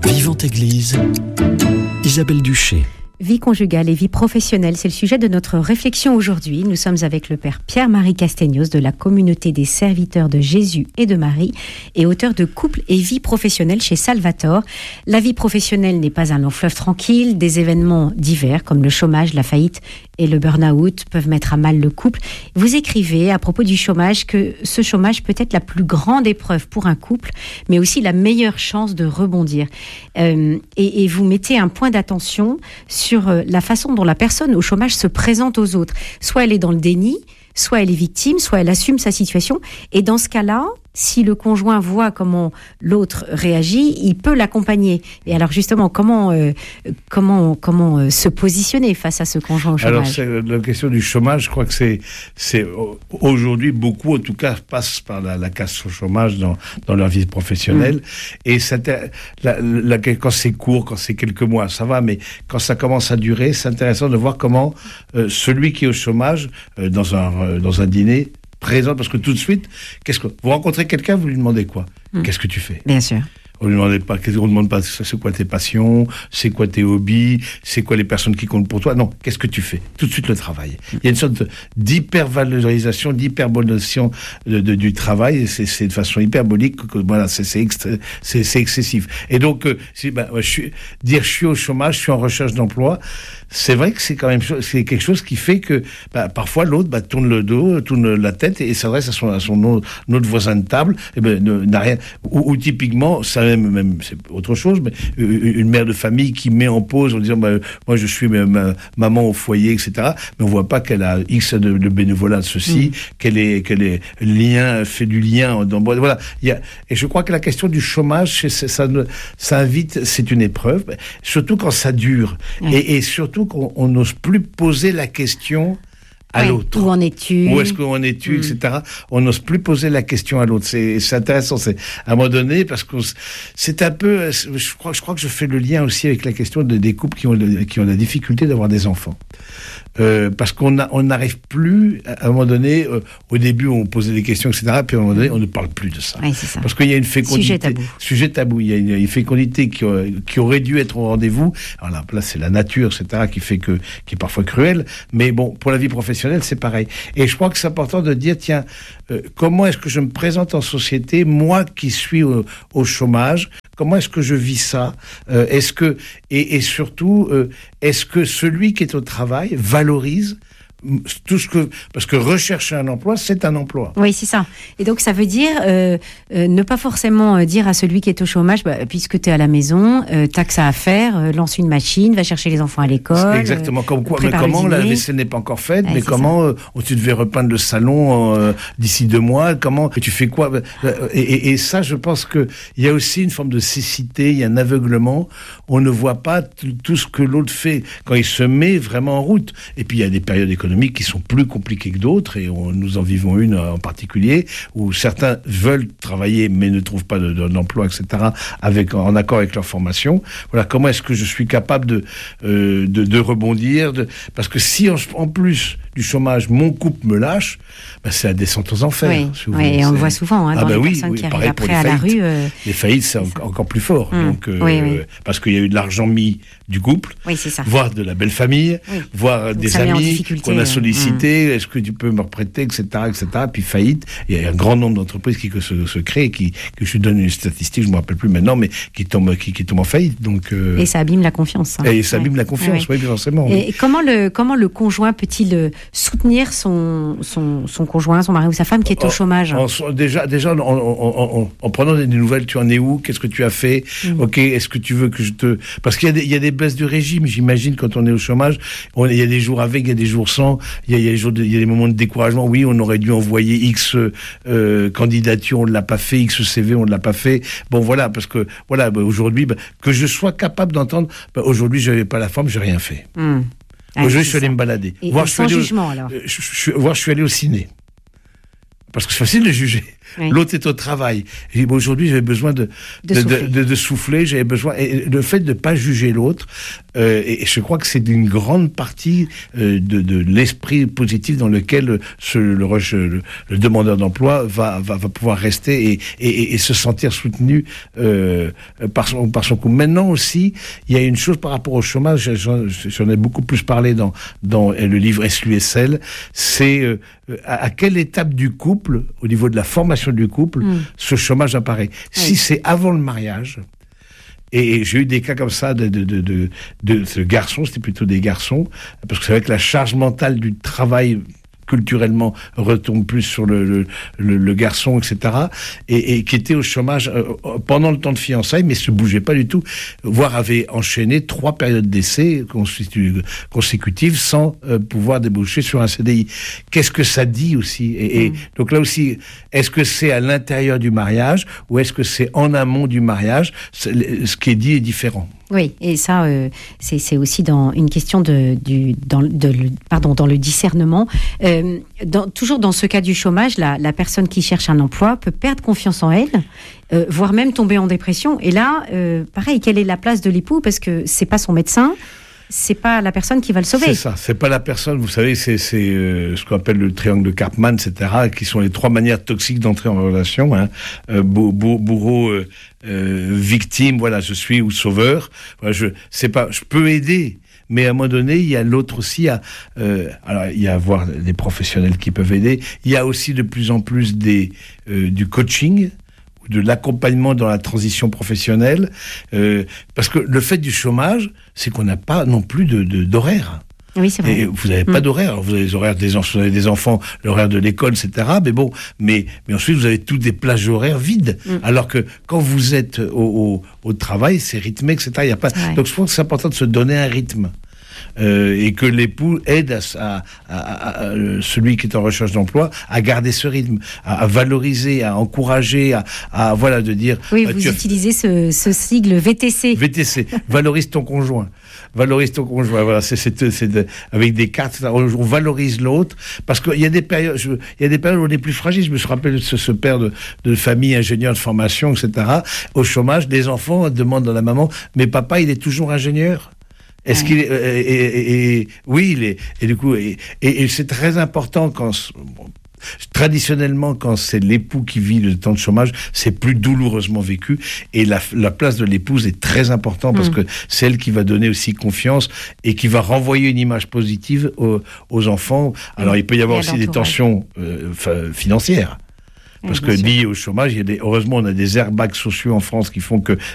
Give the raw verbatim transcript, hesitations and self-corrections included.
Vivante Église, Isabelle Duché. Vie conjugale et vie professionnelle, c'est le sujet de notre réflexion aujourd'hui. Nous sommes avec le père Pierre-Marie Castegnos de la communauté des serviteurs de Jésus et de Marie et auteur de Couple et vie professionnelle chez Salvatore. La vie professionnelle n'est pas un long fleuve tranquille. Des événements divers comme le chômage, la faillite et le burn-out peuvent mettre à mal le couple. Vous écrivez à propos du chômage que ce chômage peut être la plus grande épreuve pour un couple, mais aussi la meilleure chance de rebondir. Euh, et, et vous mettez un point d'attention sur sur la façon dont la personne au chômage se présente aux autres. Soit elle est dans le déni, soit elle est victime, soit elle assume sa situation. Et dans ce cas-là, si le conjoint voit comment l'autre réagit, il peut l'accompagner. Et alors justement, comment euh, comment comment euh, se positionner face à ce conjoint au chômage ? Alors c'est, la question du chômage, je crois que c'est c'est aujourd'hui beaucoup, en tout cas, passent par la, la casse au chômage dans dans leur vie professionnelle. Mmh. Et ça, la, la, quand c'est court, quand c'est quelques mois, ça va, mais quand ça commence à durer, c'est intéressant de voir comment euh, celui qui est au chômage euh, dans un euh, dans un dîner présente, parce que tout de suite, qu'est-ce que vous rencontrez quelqu'un, vous lui demandez quoi ? mmh. Qu'est-ce que tu fais ? Bien sûr. On ne demande pas, on demande pas c'est quoi tes passions, c'est quoi tes hobbies, c'est quoi les personnes qui comptent pour toi. Non, qu'est-ce que tu fais ? Tout de suite le travail. Il y a une sorte de, d'hypervalorisation, d'hyperbolisation de, de, du travail. Et c'est, c'est de façon hyperbolique que voilà, c'est, c'est, extra, c'est, c'est excessif. Et donc, euh, si, ben, je suis, dire je suis au chômage, je suis en recherche d'emploi, c'est vrai que c'est quand même c'est quelque chose qui fait que ben, parfois l'autre ben, tourne le dos, tourne la tête et s'adresse à son, à son autre, autre voisin de table. Et ben, ne, n'a rien. Ou, ou typiquement, ça Même, même, c'est autre chose, mais une mère de famille qui met en pause en disant bah, moi je suis ma, ma, maman au foyer, et cetera. Mais on voit pas qu'elle a X de, de bénévolat de ceci, mmh. qu'elle est qu'elle est lien fait du lien. Dans, voilà. Il y a, et je crois que la question du chômage, c'est, ça, ça invite, c'est une épreuve, surtout quand ça dure, mmh. et, et surtout qu'on n'ose plus poser la question. À oui, l'autre. Où en es-tu ? Où est-ce qu'on es-tu, mmh. et cetera. On n'ose plus poser la question à l'autre. C'est, c'est intéressant. C'est à un moment donné parce que c'est un peu. Je crois, je crois que je fais le lien aussi avec la question de, des couples qui ont qui ont la difficulté d'avoir des enfants. Euh, parce qu'on a, on n'arrive plus à un moment donné. Euh, au début, on posait des questions, et cetera. Puis à un moment donné, on ne parle plus de ça. Oui, c'est ça. Parce qu'il y a une fécondité. Sujet tabou. Sujet tabou. Il y a une, une fécondité qui, qui aurait dû être au rendez-vous. Alors là, là, c'est la nature, et cetera, qui fait que, qui est parfois cruelle. Mais bon, pour la vie professionnelle, c'est pareil. Et je crois que c'est important de dire, tiens, euh, comment est-ce que je me présente en société, moi qui suis au, au chômage, comment est-ce que je vis ça ? euh, Est-ce que et, et surtout, euh, est-ce que celui qui est au travail valorise tout ce que parce que rechercher un emploi, c'est un emploi. Oui, c'est ça. Et donc ça veut dire euh, euh, ne pas forcément dire à celui qui est au chômage, bah, puisque tu es à la maison, euh, t'as que ça à faire, euh, lance une machine, va chercher les enfants à l'école. C'est exactement. Comme quoi, mais comment la vaisselle n'est pas encore faite, ouais, mais comment euh, tu devais repeindre le salon euh, d'ici deux mois, comment tu fais quoi et, et, et ça, je pense que il y a aussi une forme de cécité, il y a un aveuglement. On ne voit pas t- tout ce que l'autre fait quand il se met vraiment en route. Et puis il y a des périodes économiques qui sont plus compliquées que d'autres, et on, nous en vivons une en particulier, où certains veulent travailler mais ne trouvent pas de, de, d'emploi, et cetera, avec, en accord avec leur formation. Voilà, comment est-ce que je suis capable de, euh, de, de rebondir de, parce que si en, en plus du chômage, mon couple me lâche, ben c'est la descente aux enfers. Oui, oui, et on le voit souvent hein, ah dans ben les oui, personnes oui, qui arrivent après à faillites. la rue. Euh... Les faillites, c'est, c'est en, encore plus fort. Mmh. Donc, euh, oui, oui. Parce qu'il y a eu de l'argent mis du couple, oui, c'est ça. Voire de la belle famille, oui. voire donc des amis qu'on a sollicités, mmh. est-ce que tu peux me reprêter, et cetera, et cetera. Puis faillite, il y a un grand nombre d'entreprises qui se, se créent, qui, que je donne une statistique, je ne me rappelle plus maintenant, mais qui tombent, qui, qui tombent en faillite. Donc, euh... Et ça abîme la confiance. Hein. Et ça abîme ouais. la confiance, oui, ouais, forcément. Et oui. comment, le, comment le conjoint peut-il soutenir son, son, son conjoint, son mari ou sa femme qui est en, au chômage ? en, Déjà, déjà en, en, en, en prenant des nouvelles, tu en es où ? Qu'est-ce que tu as fait ? mmh. Ok, est-ce que tu veux que je te... Parce qu'il y a des, il y a des baisses de régime, j'imagine, quand on est au chômage. On, il y a des jours avec, il y a des jours sans. Il y a, il y a, des, jours de, il y a des moments de découragement. Oui, on aurait dû envoyer X euh, candidatures, on ne l'a pas fait. X C V, on ne l'a pas fait. Bon, voilà, parce que voilà, bah, aujourd'hui, bah, que je sois capable d'entendre, bah, aujourd'hui, je n'avais pas la forme, j'ai rien fait. Mmh. Ah, aujourd'hui, je suis allé me balader. Et, voir, et je sans suis jugement, au, alors. Je, je, voir, je suis allé au ciné. Parce que c'est facile de juger. Oui. L'autre est au travail. Et bon, aujourd'hui, j'avais besoin de de, de, souffler. de, de, de souffler. J'avais besoin. Et le fait de ne pas juger l'autre, euh, et je crois que c'est une grande partie euh, de, de l'esprit positif dans lequel ce, le, le, le demandeur d'emploi va, va, va pouvoir rester et, et, et se sentir soutenu euh, par son, par son coup. Maintenant aussi, il y a une chose par rapport au chômage. J'en, j'en ai beaucoup plus parlé dans, dans le livre S l'U S L. C'est euh, à, à quelle étape du couple, au niveau de la formation du couple, mmh. ce chômage apparaît. Oui. Si c'est avant le mariage, et j'ai eu des cas comme ça de, de, de, de, de, de garçons, c'était plutôt des garçons, parce que c'est vrai que la charge mentale du travail culturellement retombe plus sur le, le, le, le garçon, et cetera, et, et qui était au chômage euh, pendant le temps de fiançailles, mais se bougeait pas du tout, voire avait enchaîné trois périodes d'essai consécutives sans euh, pouvoir déboucher sur un C D I. Qu'est-ce que ça dit aussi? Et, et mmh. donc là aussi, est-ce que c'est à l'intérieur du mariage ou est-ce que c'est en amont du mariage? Ce qui est dit est différent. Oui, et ça, euh, c'est, c'est aussi dans une question de, du, dans, de, le, pardon, dans le discernement. Euh, dans, toujours dans ce cas du chômage, la, la personne qui cherche un emploi peut perdre confiance en elle, euh, voire même tomber en dépression. Et là, euh, pareil, quelle est la place de l'époux? Parce que c'est pas son médecin. C'est pas la personne qui va le sauver. C'est ça, c'est pas la personne, vous savez, c'est, c'est euh, ce qu'on appelle le triangle de Karpman, et cetera, qui sont les trois manières toxiques d'entrer en relation. Hein. Euh, bourreau, bourreau euh, euh, victime, voilà, je suis, ou sauveur. Voilà, je, c'est pas, je peux aider, mais à un moment donné, il y a l'autre aussi. Il y a, euh, alors, il y a avoir des professionnels qui peuvent aider. Il y a aussi de plus en plus des, euh, du coaching, de l'accompagnement dans la transition professionnelle, euh, parce que le fait du chômage, c'est qu'on n'a pas non plus de, de, d'horaire. Oui, c'est vrai. Et vous n'avez mmh. pas d'horaire. Vous avez les horaires des, vous avez des enfants, l'horaire de l'école, et cetera. Mais bon, mais, mais ensuite, vous avez toutes des plages horaires vides. Mmh. Alors que quand vous êtes au, au, au travail, c'est rythmé, et cetera. Il y a pas... Donc, je pense que c'est important de se donner un rythme. Euh, et que l'époux aide à, à, à, à, à celui qui est en recherche d'emploi à garder ce rythme, à, à valoriser, à encourager, à, à voilà, de dire... Oui, euh, vous utilisez ce, ce sigle V T C. V T C, valorise ton conjoint. Valorise ton conjoint, voilà, c'est, c'est, c'est de, avec des cartes, on, on valorise l'autre, parce qu'il y a des périodes, je, il y a des périodes où on est plus fragile. Je me suis rappelé de ce, ce père de, de famille, ingénieur de formation, et cetera. Au chômage, les enfants demandent à la maman, mais papa, il est toujours ingénieur? Est-ce ouais. qu'il est, euh, et, et, et, oui, il est, et du coup, et, et, et c'est très important quand, bon, traditionnellement, quand c'est l'époux qui vit le temps de chômage, c'est plus douloureusement vécu, et la, la place de l'épouse est très importante parce mmh. que c'est elle qui va donner aussi confiance et qui va renvoyer une image positive aux, aux enfants. Alors, mmh. il peut y avoir aussi des tensions euh, financières. Parce oui, que lié au chômage, il y a des, heureusement, on a des airbags sociaux en France qui font que